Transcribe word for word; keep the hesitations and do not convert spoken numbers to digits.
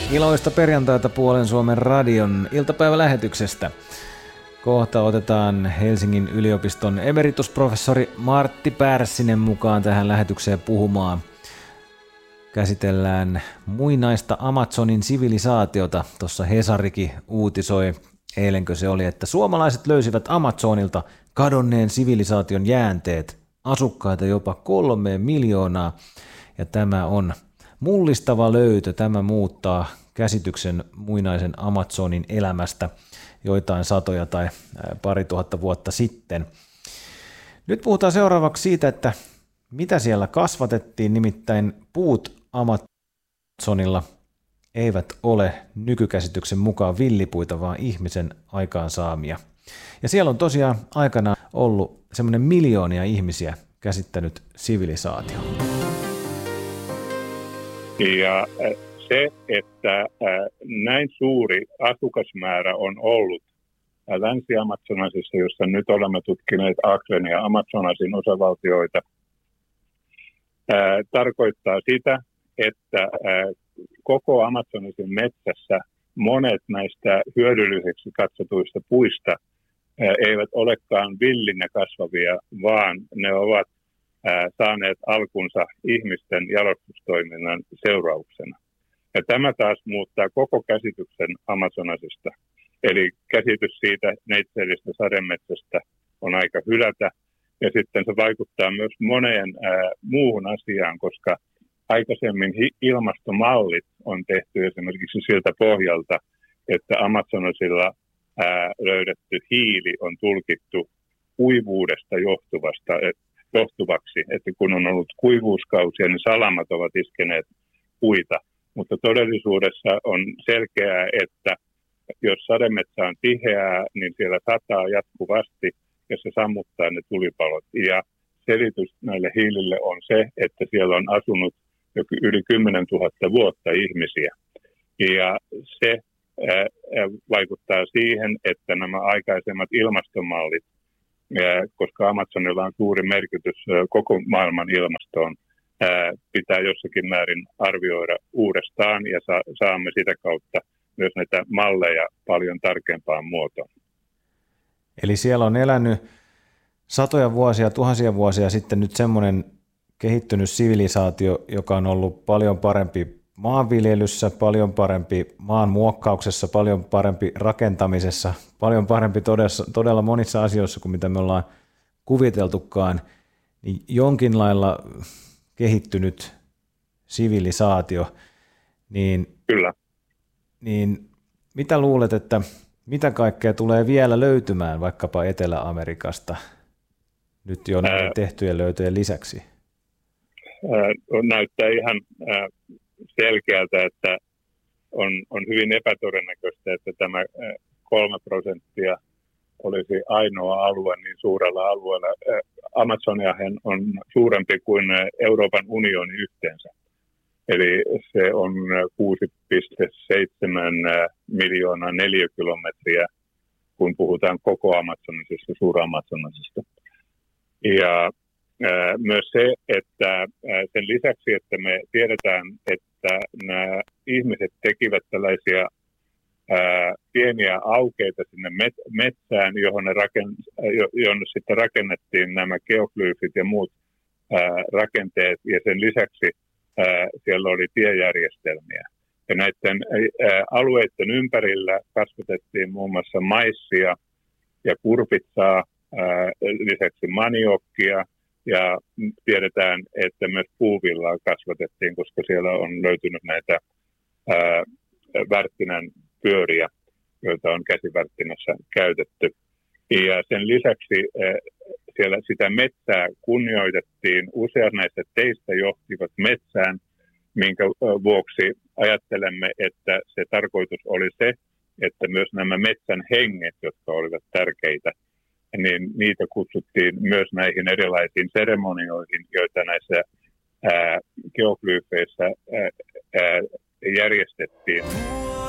Iloista perjantaita Puolen Suomen radion iltapäivälähetyksestä. Kohta otetaan Helsingin yliopiston emeritusprofessori Martti Pärssinen mukaan tähän lähetykseen puhumaan. Käsitellään muinaista Amazonin sivilisaatiota. Tuossa Hesarikin uutisoi, eilenkö se oli, että suomalaiset löysivät Amazonilta kadonneen sivilisaation jäänteet, asukkaita jopa kolme miljoonaa. Ja tämä on mullistava löytö. Tämä muuttaa käsityksen muinaisen Amazonin elämästä joitain satoja tai pari tuhatta vuotta sitten. Nyt puhutaan seuraavaksi siitä, että mitä siellä kasvatettiin, nimittäin puut Amazonilla eivät ole nykykäsityksen mukaan villipuita, vaan ihmisen aikaansaamia. Ja siellä on tosiaan aikana ollut semmoinen miljoonia ihmisiä käsittänyt sivilisaatio. Ja se, että näin suuri asukasmäärä on ollut Länsi-Amazonasissa, jossa nyt olemme tutkineet Acren ja Amazonasin osavaltioita, tarkoittaa sitä, että koko Amazonasin metsässä monet näistä hyödylliseksi katsotuista puista eivät olekaan villinä kasvavia, vaan ne ovat saaneet alkunsa ihmisten jalostustoiminnan seurauksena. Ja tämä taas muuttaa koko käsityksen Amazonasista. Eli käsitys siitä neitseellisestä sademetsästä on aika hylätä. Ja sitten se vaikuttaa myös moneen ää, muuhun asiaan, koska aikaisemmin hi- ilmastomallit on tehty esimerkiksi siltä pohjalta, että Amazonasilla ää, löydetty hiili on tulkittu kuivuudesta johtuvasta, et, johtuvaksi. Että kun on ollut kuivuuskausia, niin salamat ovat iskeneet puita. Mutta todellisuudessa on selkeää, että jos sademetsä on tiheää, niin siellä sataa jatkuvasti ja se sammuttaa ne tulipalot. Ja selitys näille hiilille on se, että siellä on asunut jo yli kymmenen tuhatta vuotta ihmisiä. Ja se ää, vaikuttaa siihen, että nämä aikaisemmat ilmastomallit, ää, koska Amazonilla on suuri merkitys ää, koko maailman ilmastoon, ää, pitää jossakin määrin arvioida uudestaan ja sa- saamme sitä kautta myös näitä malleja paljon tarkempaan muotoon. Eli siellä on elänyt satoja vuosia, tuhansia vuosia sitten nyt semmoinen kehittynyt sivilisaatio, joka on ollut paljon parempi maanviljelyssä, paljon parempi maan muokkauksessa, paljon parempi rakentamisessa, paljon parempi todella, todella monissa asioissa kuin mitä me ollaan kuviteltukaan, niin jonkin lailla kehittynyt sivilisaatio, niin, Kyllä. niin mitä luulet, että mitä kaikkea tulee vielä löytymään vaikkapa Etelä-Amerikasta nyt jo näiden tehtyjen löytöjen lisäksi? Ää, näyttää ihan ää, selkeältä, että on, on hyvin epätodennäköistä, että tämä ää, kolme prosenttia olisi ainoa alue niin suurella alueella. Ää, Amazoniahan on suurempi kuin Euroopan unioni yhteensä. Eli se on kuusi pilkku seitsemän miljoonaa neliökilometriä, kun puhutaan koko Amazonasista, Suur-Amazonasista. Ja ää, myös se, että ää, sen lisäksi, että me tiedetään, että nämä ihmiset tekivät tällaisia ää, pieniä aukeita sinne met- metsään, johon, ne raken- jo- johon sitten rakennettiin nämä geoglyfit ja muut ää, rakenteet, ja sen lisäksi Ää, siellä oli tiejärjestelmiä. Ja näiden ää, alueiden ympärillä kasvatettiin muun muassa maissia ja kurpitsaa, ää, lisäksi maniokkia, ja tiedetään, että myös puuvillaa kasvatettiin, koska siellä on löytynyt näitä ää, värttinän pyöriä, joita on käsivärttinässä käytetty. Ja sen lisäksi ää, siellä sitä metsää kunnioitettiin. Useat näistä teistä johtivat metsään, minkä vuoksi ajattelemme, että se tarkoitus oli se, että myös nämä metsän henget, jotka olivat tärkeitä, niin niitä kutsuttiin myös näihin erilaisiin seremonioihin, joita näissä ää, geoglyfeissä ää, ää, järjestettiin.